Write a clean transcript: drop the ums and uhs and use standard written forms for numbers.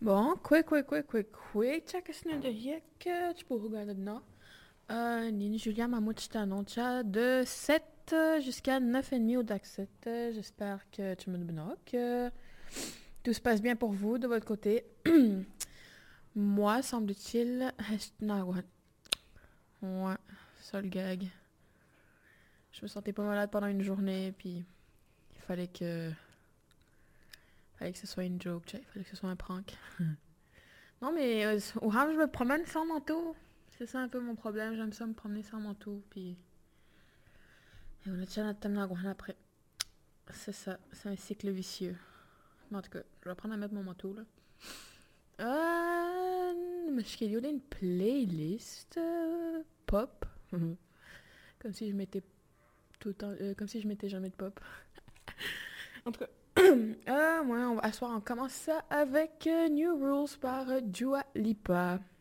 Bon, quick. Check snel de gick, spoorgaan het nog. Nini Julia Mahmoud Stanocha de 7 jusqu'à 9h30 au DAC 7. J'espère que tu me bloques. Tout se passe bien pour vous de votre côté. Moi, semble-t-il... Ouais, ça le gag. Je me sentais pas malade pendant une journée, puis il fallait que ce soit une joke, il fallait que ce soit un prank. Non, mais au Havre, je me promène sans manteau. C'est ça un peu mon problème. J'aime ça me promener sans manteau. Puis. Et on a déjà notre thème après. C'est ça. C'est un cycle vicieux. Mais en tout cas, je vais apprendre à mettre mon manteau là. Mais je vais une playlist pop. Comme si je mettais tout le temps. Comme si je mettais jamais de pop. En tout cas. Ouais, on va asseoir. On commence ça avec New Rules par Dua Lipa.